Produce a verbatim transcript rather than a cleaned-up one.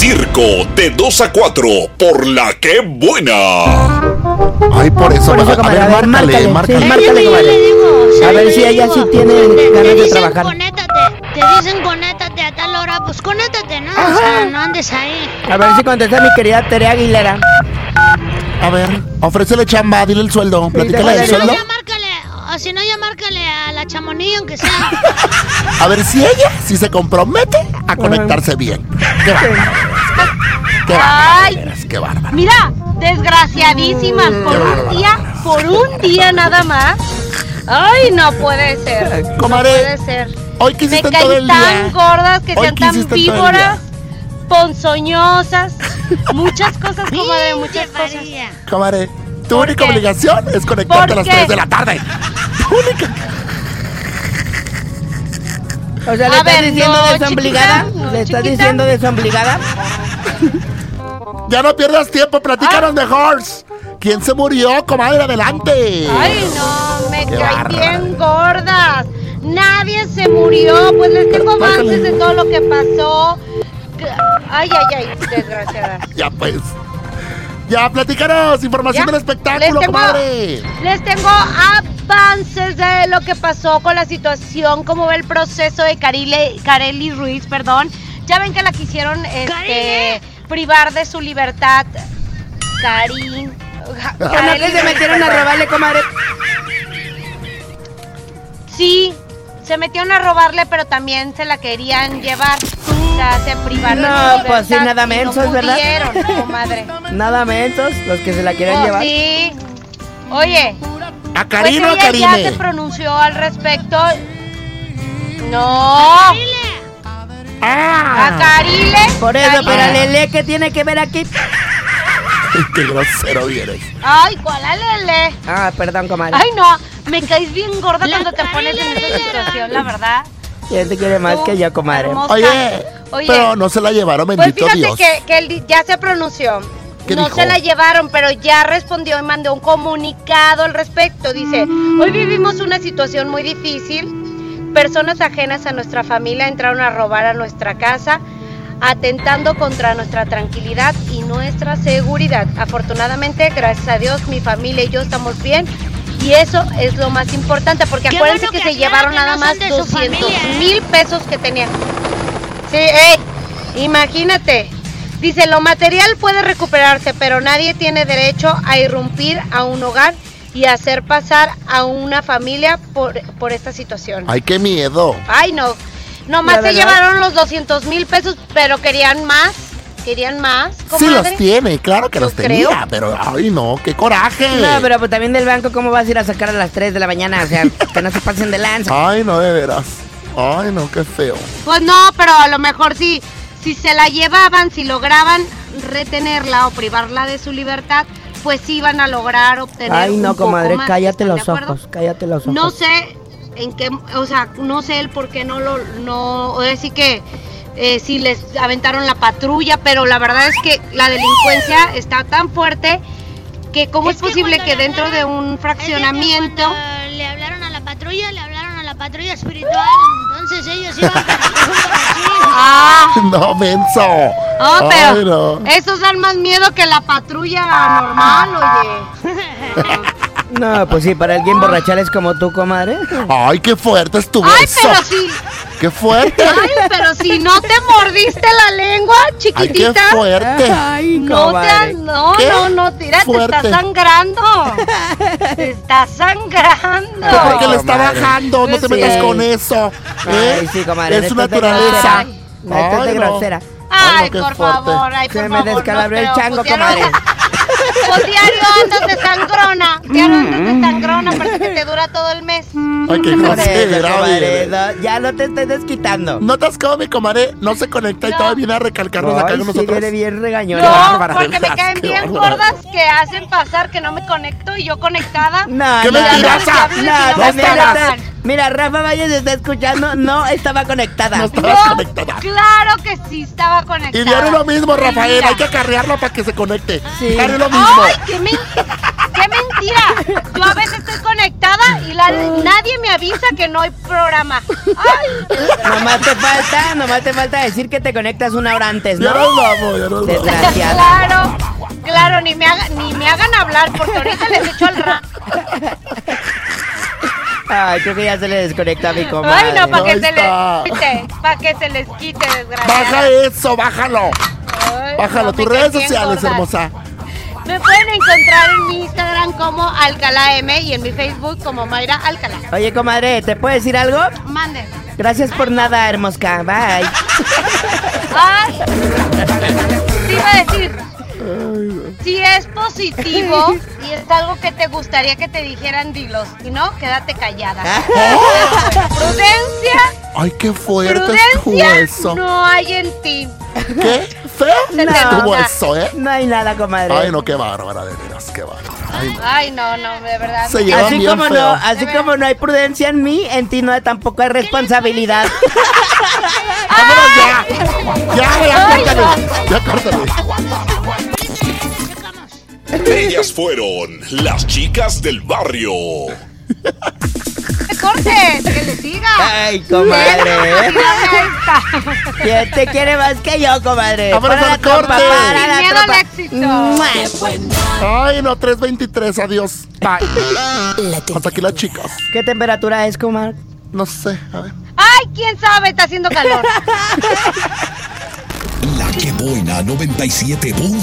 Circo de dos a cuatro por La Que Buena. Ay, por eso, Por eso, a comadre, ver, a ver, márcale, márcale, márcale. sí, Es márcale, lo que yo comadre. le digo, o sea, A ver yo si le ella digo, sí tiene te, ganas te de dicen trabajar. conéctate, te dicen conéctate a tal hora, pues conéctate, ¿no? O sea, no andes ahí. A ver si contesta mi querida Tere Aguilera. A ver, ofrécele chamba, dile el sueldo, platícale déjale el Si no, sueldo. ya márcale, o si no, ya márcale a la Chamonix, aunque sea. A ver si ella, si se compromete a conectarse bien. Qué bárbaro. Qué Ay. bárbaro, qué bárbaro. Mira, desgraciadísimas, por un día, por un día nada más. Ay, no puede ser. No Comadre, puede ser. Hoy que Me hiciste todo el caen día. tan gordas, que Hoy sean que tan hiciste todo el víboras, ponzoñosas, muchas cosas, comadre, muchas Pinche cosas. María. Comadre, tu ¿Por única qué? obligación es conectarte a ¿Por las qué? tres de la tarde. Tu única. O sea, ¿le A estás ver, diciendo no, desambligada? chiquita, no, ¿Le estás chiquita. diciendo desambligada? Ya no pierdas tiempo, platícanos mejor. ¿Quién se murió, comadre? Adelante. Ay, no, me Qué caen bárbara. bien gordas. Nadie se murió, pues les tengo avances de todo lo que pasó. Ay, ay, ay, desgraciada. Ya pues. Ya, platícanos. Información ¿Ya? del espectáculo, Les tengo- comadre. Les tengo avances de lo que pasó con la situación, cómo va el proceso de Carile, Karely Ruiz, perdón. Ya ven que la quisieron este, Karyle. privar de su libertad. Karin. ¿O no que se metieron a robarle, comadre? Sí, se metieron a robarle, pero también se la querían llevar. O sea, se privaron de No, su libertad. pues sí, nada y no mensos, ¿verdad? pudieron, comadre. Nada mensos, los que se la quieren Oh, llevar. sí. Oye, ¿A pues Karina o a ella ya se Karine? pronunció al respecto. No. Ah, A Carile. Por eso, Carile. pero Lele, ¿qué tiene que ver aquí? qué grosero vienes. Ay, ¿cuál Lele? Ah, perdón, comadre. Ay, no, me caes bien gorda La cuando te pones en esa situación, la verdad. ¿Quién te quiere más Tú, que yo, comadre? hermosa. Oye, Oye, pero no se la llevaron, Pues bendito fíjate Dios. que, que él di- ya se pronunció. ¿Qué No dijo? se la llevaron, pero ya respondió y mandó un comunicado al respecto. Dice, hoy vivimos una situación muy difícil. Personas ajenas a nuestra familia entraron a robar a nuestra casa, atentando contra nuestra tranquilidad y nuestra seguridad. Afortunadamente, gracias a Dios, mi familia y yo estamos bien. Y eso es lo más importante, porque Qué acuérdense bueno que, que se llevaron aclaran nada que no más son de su doscientos familia, ¿eh? mil pesos que tenían. Sí, ey, imagínate. Dice, lo material puede recuperarse, pero nadie tiene derecho a irrumpir a un hogar y hacer pasar a una familia por, por esta situación. Ay, qué miedo. Ay, no. Nomás La se verdad. llevaron los doscientos mil pesos, pero querían más. Querían más, Sí comadre. los tiene, claro que Yo los creo. tenía, pero ay no, qué coraje. No, pero pues también del banco, ¿cómo vas a ir a sacar a las tres de la mañana? O sea, que no se pasen de lanza. Ay, no, de veras. Ay, no, qué feo. Pues no, pero a lo mejor sí, si se la llevaban, si lograban retenerla o privarla de su libertad, pues sí iban a lograr obtener Ay, no, un poco comadre, más. cállate ¿Están de los acuerdo? ojos, cállate los ojos. No sé en qué, o sea, no sé el por qué no lo, no, o decir que eh, si les aventaron la patrulla, pero la verdad es que la delincuencia está tan fuerte que cómo es, Es que posible cuando que le dentro de hablaron- un Es de que fraccionamiento... cuando le hablaron a la patrulla, le hablaron a la patrulla espiritual, entonces ellos iban para rumbo a Chile. Ah, No, menso. no, pero Ay, no. esos dan más miedo que la patrulla normal, oye. No, pues sí, para alguien borrachales como tú, comadre. Ay, qué fuerte estuvo Ay, eso. pero si, Qué fuerte. ay, pero si no te mordiste la lengua, Ay, qué chiquitita. fuerte. Ay, No te comadre. han- no, ¿Qué? no, no, tira, Fuerte. te está sangrando. Te está sangrando. Que porque No, le está comadre. bajando, no te Sí. metas con eso. ¿eh? Ay, sí, comadre. Es su neta de naturaleza. grosera. Neta de Ay, no. grosera. Ay, Ay, no, qué por fuerte. favor, ay, por Se me favor. descalabró el no, chango, pues, diario- comadre. Pues diario andas de sangrona. Diario andas de sangrona, parece que te dura todo el mes. Ay, qué Por eso, grosera, comadre, oye. no, ya no te estés desquitando. ¿Notas cómo mi comadre no se conecta y No. todavía viene a recalcarnos acá Ay, con sí, nosotros? viene bien regañona. No, bárbara, porque me ¿verdad? caen Qué bien bárbara. gordas que hacen pasar que no me conecto y yo conectada. No, ¡Qué no, mentirosa! no, No no, también estabas. está- Mira, Rafa Valles está escuchando, no estaba conectada. No estaba No, conectada. claro que sí estaba conectada. Y diario lo mismo, Rafael. Mira. Hay que acarrearlo para que se conecte. Sí. Diario lo mismo. Ay, qué, men- qué mentira. Yo a veces estoy conectada y la, nadie me avisa que no hay programa. Ay, Nomás te falta, nomás te falta decir que te conectas una hora antes, ¿no? Ya nos vamos, ya nos vamos. Desgraciada. claro, claro, ni me, haga, ni me hagan hablar porque ahorita les echo al ra... Ay, creo que ya se le desconecta a mi comadre. Ay, no, para que Ahí se está. les quite, para que se les quite, desgraciada. Baja eso, bájalo. Ay, Bájalo, no, tus me redes caí bien sociales, gorda. hermosa. Me pueden encontrar en mi Instagram como Alcalá M y en mi Facebook como Mayra Alcalá. Oye, comadre, ¿te puedo decir algo? Mande. Gracias por nada, hermosca. Bye. Ay, te iba a decir, si es positivo y es algo que te gustaría que te dijeran, dilos. Si no, quédate callada. Prudencia, Ay, qué fuerte estuvo prudencia eso. no hay en ti. ¿Qué? ¿Feo? Se te Estuvo nota. eso, ¿eh? No hay nada, comadre. Ay, no, qué bárbara, de veras, qué bárbara. Ay, no. Ay, no, no, de verdad. Se llevan Así bien como feo. no, así como no hay prudencia en mí, en ti no tampoco hay responsabilidad. ¡Vámonos ya! Ya, ya, Ay, córtale. Ya, córtale. Ellas fueron las chicas del barrio. ¡Me cortes! ¡Que le siga! Ay, comadre. ¿Quién te quiere más que yo, comadre? Vámonos Para la al corte. tropa, para Sin la miedo al tropa. éxito. ¡Mua! Ay, no, tres veintitrés, adiós. Bye. Hasta aquí las chicas. ¿Qué temperatura es, comadre? No sé, a ver. ¡Ay, quién sabe! Está haciendo calor. La que buena noventa y siete punto